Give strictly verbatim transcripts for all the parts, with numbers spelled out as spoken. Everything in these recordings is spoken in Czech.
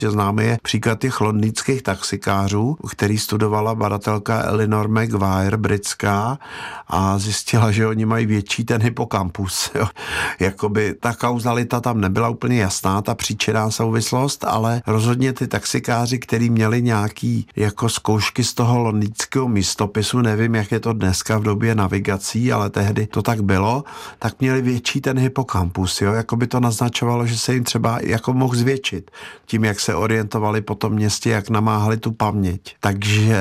Známe je příklad těch londýnských taxikářů, který studovala badatelka Eleanor Maguire, britská, a zjistila, že oni mají větší ten hypokampus. Jo. Jakoby ta kauzalita tam nebyla úplně jasná, ta příčinná souvislost, ale rozhodně ty taxikáři, kteří měli nějaký jako zkoušky z toho londýnského místopisu, nevím, jak je to dneska v době navigací, ale tehdy to tak bylo, tak měli větší ten hypokampus. Jo. Jakoby to naznačovalo, že se jim třeba jako mohl zvětšit tím, jak se orientovali po tom městě, jak namáhali tu paměť. Takže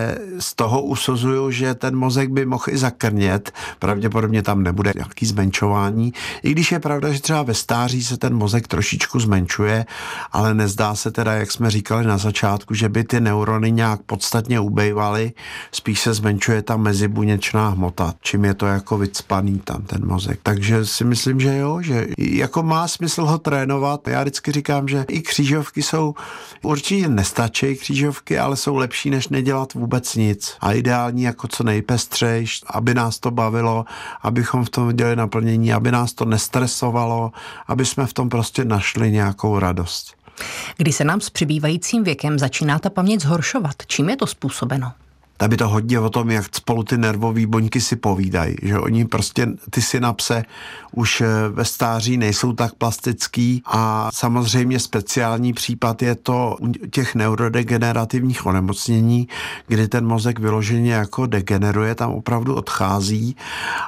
z toho usuzuju, že ten mozek by mohl i zakrnět, pravděpodobně tam nebude nějaký zmenšování, i když je pravda, že třeba ve stáří se ten mozek trošičku zmenšuje, ale nezdá se teda, jak jsme říkali na začátku, že by ty neurony nějak podstatně ubejvaly, spíš se zmenšuje ta mezibuněčná hmota, čím je to jako vycpaný tam ten mozek. Takže si myslím, že jo, že jako má smysl ho trénovat. Já vždycky říkám, že i křížovky jsou, určitě nestačí křížovky, ale jsou lepší, než nedělat vůbec nic. A ideální jako co nejpestřejš, aby nás to bavilo, abychom v tom dělali naplnění, aby nás to nestresovalo, aby jsme v tom prostě našli nějakou radost. Kdy se nám s přibývajícím věkem začíná ta paměť zhoršovat? Čím je to způsobeno? Tam je to hodně o tom, jak spolu ty nervové buňky si povídají, že oni prostě, ty synapse už ve stáří nejsou tak plastický a samozřejmě speciální případ je to u těch neurodegenerativních onemocnění, kdy ten mozek vyloženě jako degeneruje, tam opravdu odchází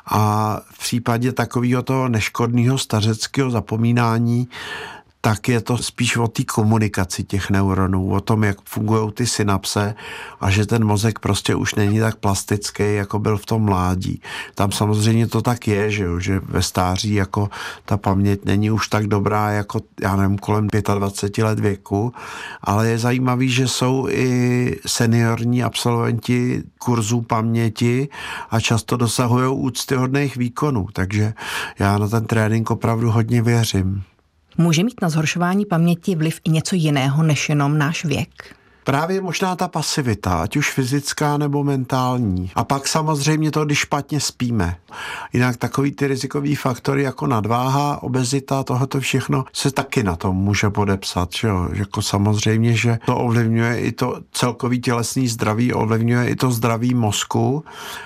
a v případě takového toho neškodného stařeckého zapomínání tak je to spíš o té komunikaci těch neuronů, o tom, jak fungují ty synapse a že ten mozek prostě už není tak plastický, jako byl v tom mládí. Tam samozřejmě to tak je, že, jo, že ve stáří jako ta paměť není už tak dobrá, jako já nevím, kolem dvacet pět let věku, ale je zajímavý, že jsou i seniorní absolventi kurzů paměti a často dosahují úctyhodných výkonů, takže já na ten trénink opravdu hodně věřím. Může mít na zhoršování paměti vliv i něco jiného než jenom náš věk? Právě možná ta pasivita, ať už fyzická nebo mentální. A pak samozřejmě to, když špatně spíme. Jinak takový ty rizikový faktory jako nadváha, obezita, tohoto všechno se taky na tom může podepsat. Že jo? Jako samozřejmě, že to ovlivňuje i to celkový tělesný zdraví, ovlivňuje i to zdraví mozku,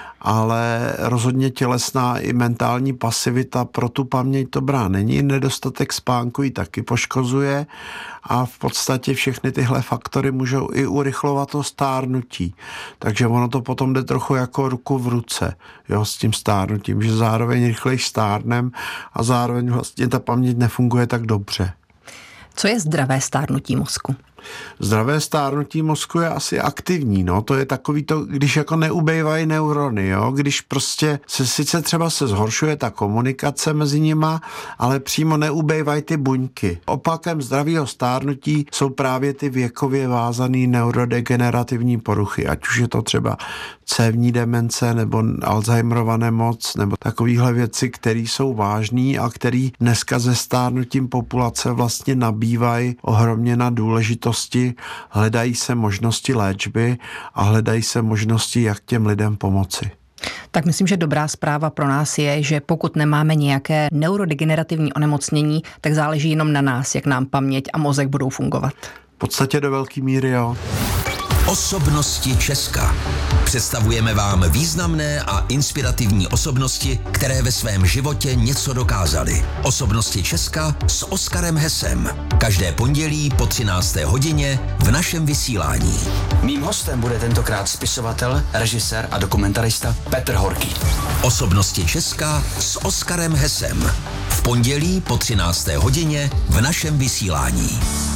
ale rozhodně tělesná i mentální pasivita pro tu paměť dobrá není. Nedostatek spánku ji taky poškozuje a v podstatě všechny tyhle faktory můžou i urychlovat to stárnutí. Takže ono to potom jde trochu jako ruku v ruce, jo, s tím stárnutím, že zároveň rychleji stárnem a zároveň vlastně ta paměť nefunguje tak dobře. Co je zdravé stárnutí mozku? Zdravé stárnutí mozku je asi aktivní, no, to je takový to, když jako neubejvají neurony, jo, když prostě se sice třeba se zhoršuje ta komunikace mezi nima, ale přímo neubejvají ty buňky. Opakem zdravého stárnutí jsou právě ty věkově vázané neurodegenerativní poruchy, ať už je to třeba cévní demence nebo Alzheimerova nemoc nebo takovýhle věci, které jsou vážné a které dneska se stárnutím populace vlastně nabývají ohromně na důležitosti. Hledají se možnosti léčby a hledají se možnosti, jak těm lidem pomoci. Tak myslím, že dobrá zpráva pro nás je, že pokud nemáme nějaké neurodegenerativní onemocnění, tak záleží jenom na nás, jak nám paměť a mozek budou fungovat. V podstatě do velké míry, jo. Osobnosti Česka. Představujeme vám významné a inspirativní osobnosti, které ve svém životě něco dokázaly. Osobnosti Česka s Oskarem Hesem. Každé pondělí po třinácté hodině v našem vysílání. Mým hostem bude tentokrát spisovatel, režisér a dokumentarista Petr Horký. Osobnosti Česka s Oskarem Hesem. V pondělí po třinácté hodině v našem vysílání.